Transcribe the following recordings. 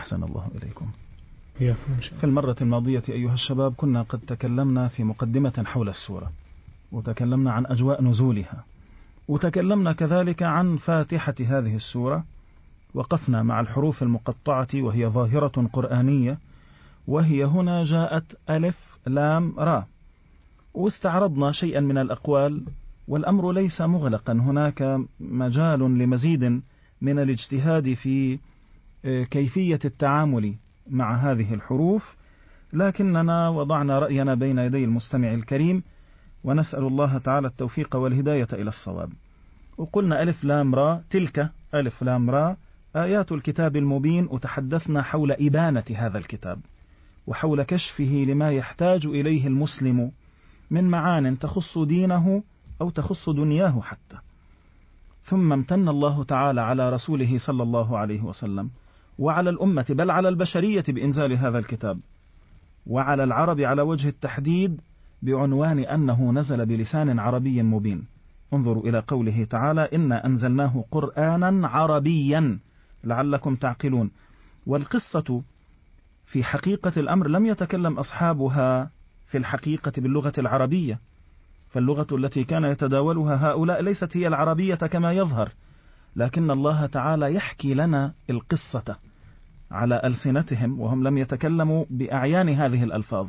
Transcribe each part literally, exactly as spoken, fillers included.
أحسن الله إليكم. في المرة الماضية أيها الشباب كنا قد تكلمنا في مقدمة حول السورة، وتكلمنا عن أجواء نزولها، وتكلمنا كذلك عن فاتحة هذه السورة. وقفنا مع الحروف المقطعة وهي ظاهرة قرآنية، وهي هنا جاءت ألف لام را، واستعرضنا شيئا من الأقوال، والأمر ليس مغلقا، هناك مجال لمزيد من الاجتهاد في كيفية التعامل مع هذه الحروف، لكننا وضعنا رأينا بين يدي المستمع الكريم، ونسأل الله تعالى التوفيق والهداية إلى الصواب. وقلنا ألف لام را، تلك ألف لام را آيات الكتاب المبين، وتحدثنا حول إبانة هذا الكتاب وحول كشفه لما يحتاج إليه المسلم من معان تخص دينه أو تخص دنياه حتى. ثم امتن الله تعالى على رسوله صلى الله عليه وسلم وعلى الأمة، بل على البشرية، بإنزال هذا الكتاب، وعلى العرب على وجه التحديد بعنوان أنه نزل بلسان عربي مبين. انظروا إلى قوله تعالى: إنا أنزلناه قرآنا عربيا لعلكم تعقلون. والقصة في حقيقة الأمر لم يتكلم أصحابها في الحقيقة باللغة العربية، فاللغة التي كان يتداولها هؤلاء ليست هي العربية كما يظهر، لكن الله تعالى يحكي لنا القصة على ألسنتهم وهم لم يتكلموا بأعيان هذه الألفاظ.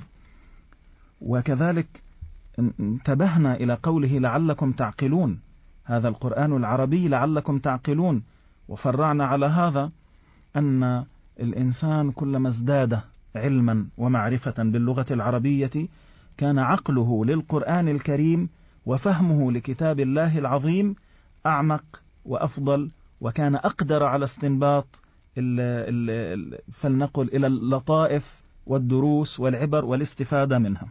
وكذلك انتبهنا إلى قوله لعلكم تعقلون، هذا القرآن العربي لعلكم تعقلون. وفرعنا على هذا أن الإنسان كلما ازداد علما ومعرفة باللغة العربية كان عقله للقرآن الكريم وفهمه لكتاب الله العظيم أعمق وأفضل، وكان أقدر على استنباط ال ال فلنقل إلى اللطائف والدروس والعبر والاستفادة منها.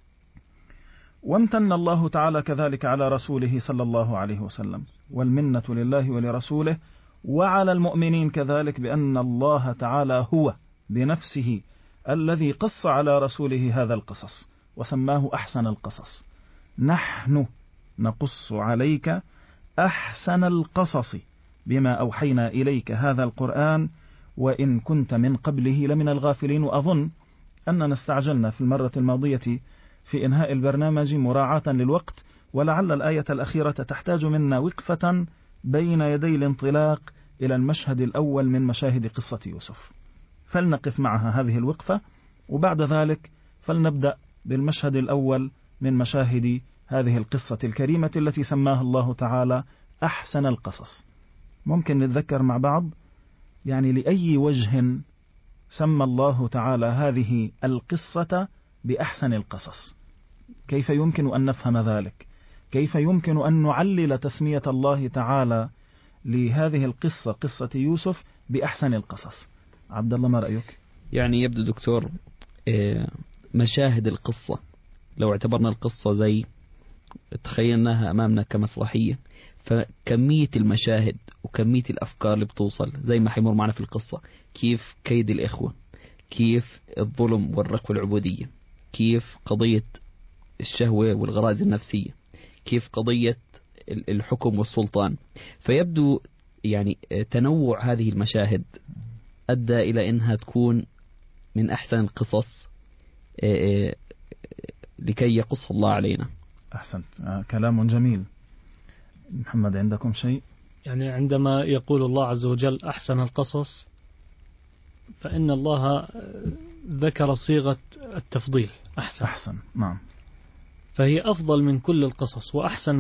وامتن الله تعالى كذلك على رسوله صلى الله عليه وسلم، والمنة لله ولرسوله وعلى المؤمنين كذلك، بأن الله تعالى هو بنفسه الذي قص على رسوله هذا القصص وسماه أحسن القصص. نحن نقص عليك أحسن القصص بما أوحينا إليك هذا القرآن وإن كنت من قبله لمن الغافلين. وأظن أننا استعجلنا في المرة الماضية في إنهاء البرنامج مراعاة للوقت، ولعل الآية الأخيرة تحتاج منا وقفة بين يدي الانطلاق إلى المشهد الأول من مشاهد قصة يوسف، فلنقف معها هذه الوقفة، وبعد ذلك فلنبدأ بالمشهد الأول من مشاهد هذه القصة الكريمة التي سماها الله تعالى أحسن القصص. ممكن نتذكر مع بعض يعني لأي وجه سمى الله تعالى هذه القصة بأحسن القصص؟ كيف يمكن أن نفهم ذلك؟ كيف يمكن أن نعلل تسمية الله تعالى لهذه القصة قصة يوسف بأحسن القصص؟ عبد الله، ما رأيك؟ يعني يبدو دكتور مشاهد القصة، لو اعتبرنا القصة زي تخيلناها أمامنا كمسرحية، فكمية المشاهد وكمية الأفكار اللي بتوصل زي ما حيمر معنا في القصة، كيف كيد الإخوة، كيف الظلم والرق والعبودية، كيف قضية الشهوة والغرائز النفسية، كيف قضية الحكم والسلطان. فيبدو يعني تنوع هذه المشاهد أدى إلى أنها تكون من أحسن القصص لكي يقص الله علينا. أحسنت، آه كلام جميل. محمد، عندكم شيء؟ يعني عندما يقول الله عز وجل أحسن القصص، فإن الله ذكر صيغة التفضيل أحسن. أحسن، نعم. فهي أفضل من كل القصص وأحسن